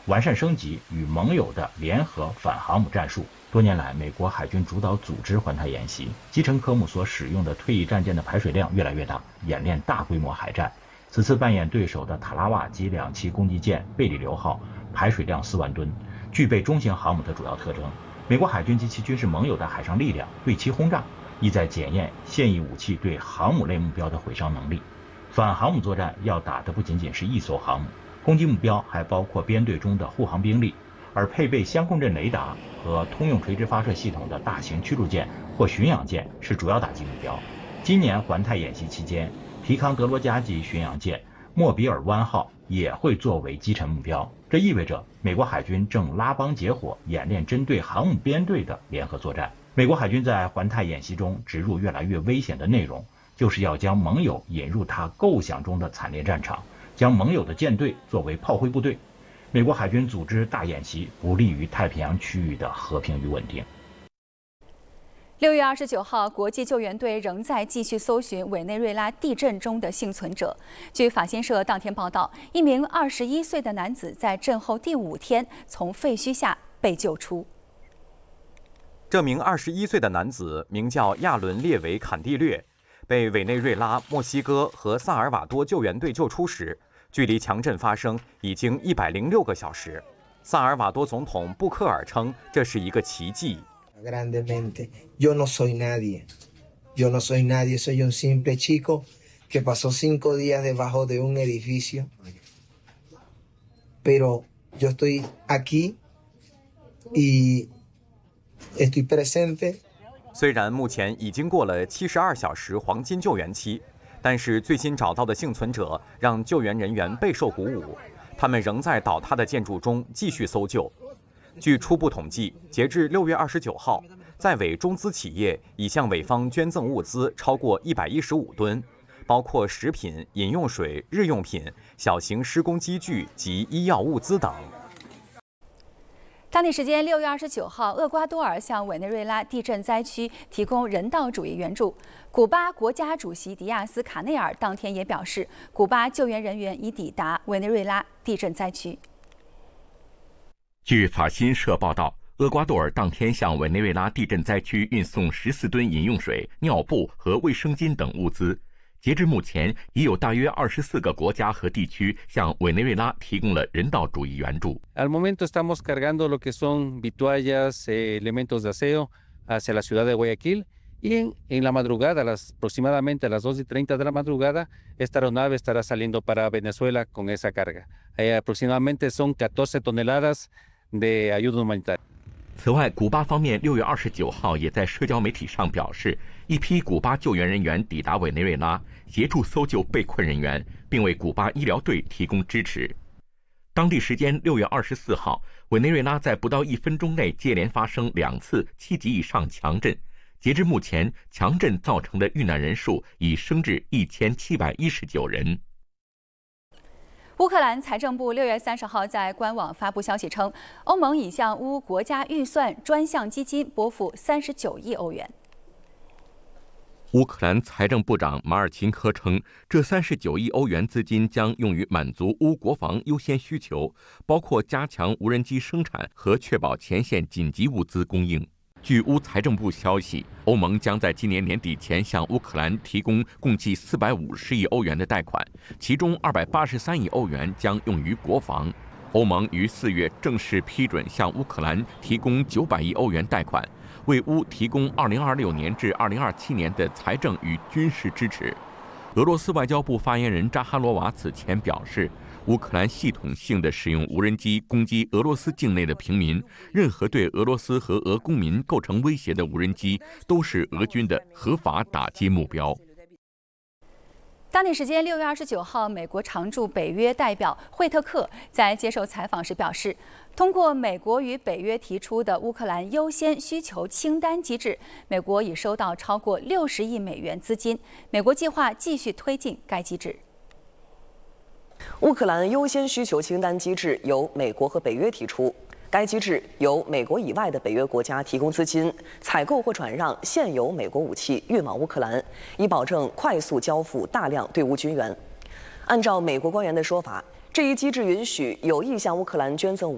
完善升级与盟友的联合反航母战术。多年来，美国海军主导组织环太演习，击沉科目所使用的退役战舰的排水量越来越大，演练大规模海战。此次扮演对手的塔拉瓦及2栖攻击舰贝里流号排水量4万吨，具备中型航母的主要特征。美国海军及其军事盟友的海上力量对其轰炸，意在检验现役武器对航母类目标的毁伤能力。反航母作战要打的不仅仅是一艘航母，攻击目标还包括编队中的护航兵力，而配备相控阵雷达和通用垂直发射系统的大型驱逐舰或巡洋舰是主要打击目标。今年环太演习期间，提康德罗加级巡洋舰莫比尔湾号也会作为击沉目标，这意味着美国海军正拉帮结伙演练针对航母编队的联合作战。美国海军在环太演习中植入越来越危险的内容，就是要将盟友引入他构想中的惨烈战场，将盟友的舰队作为炮灰部队。美国海军组织大演习不利于太平洋区域的和平与稳定。 6月29号，国际救援队仍在继续搜寻委内瑞拉地震中的幸存者。据法新社当天报道，一名21岁的男子在震后第5天从废墟下被救出。 这名21岁的男子名叫亚伦·列维·坎蒂略，被委内瑞拉、墨西哥和萨尔瓦多救援队救出时，距离强震发生已经106个小时。萨尔瓦多总统布克尔称这是一个奇迹。 Grandemente, yo no soy nadie. Yo no soy nadie, soy un simple chico que pasó 5 días debajo de un edificio. Pero yo estoy aquí y estoy presente. 虽然目前已经过了72小时黄金救援期，但是最新找到的幸存者让救援人员备受鼓舞，他们仍在倒塌的建筑中继续搜救。据初步统计，截至6月29号，在委中资企业已向委方捐赠物资超过115吨，包括食品、饮用水、日用品、小型施工机具及医药物资等。 当地时间6月29号，厄瓜多尔向委内瑞拉地震灾区提供人道主义援助。古巴国家主席迪亚斯卡内尔当天也表示，古巴救援人员已抵达委内瑞拉地震灾区。 据法新社报道，厄瓜多尔当天向委内瑞拉地震灾区运送14吨饮用水、尿布和卫生巾等物资。截至目前，已有大约24个国家和地区向委内瑞拉提供了人道主义援助。 Al momento estamos cargando lo que son vituallas, elementos de aseo hacia la ciudad de Guayaquil y en la madrugada, aproximadamente a las 2:30 de la madrugada, esta aeronave estará saliendo para Venezuela con esa carga. Aproximadamente son 14 toneladas de ayuda humanitaria。 此外，古巴方面6月29号也在社交媒体上表示，一批古巴救援人员抵达委内瑞拉，协助搜救被困人员，并为古巴医疗队提供支持。当地时间6月24号，委内瑞拉在不到1分钟内接连发生2次7级以上强震。截至目前，强震造成的遇难人数已升至1719人。 乌克兰财政部6月30号在官网发布消息称，欧盟已向乌国家预算专项基金拨付39亿欧元。 乌克兰财政部长马尔钦科称，这39亿欧元资金将用于满足乌国防优先需求，包括加强无人机生产和确保前线紧急物资供应。据乌财政部消息，欧盟将在今年年底前向乌克兰提供共计450亿欧元的贷款，其中283亿欧元将用于国防。欧盟于4月正式批准向乌克兰提供900亿欧元贷款，为乌提供2026年至2027年的财政与军事支持。俄罗斯外交部发言人扎哈罗娃此前表示，乌克兰系统性地使用无人机攻击俄罗斯境内的平民，任何对俄罗斯和俄公民构成威胁的无人机都是俄军的合法打击目标。 当地时间6月29号，美国常驻北约代表惠特克在接受采访时表示，通过美国与北约提出的乌克兰优先需求清单机制，美国已收到超过60亿美元资金，美国计划继续推进该机制。 乌克兰优先需求清单机制由美国和北约提出。该机制由美国以外的北约国家提供资金，采购或转让现有美国武器运往乌克兰，以保证快速交付大量对乌军援。按照美国官员的说法，这一机制允许有意向乌克兰捐赠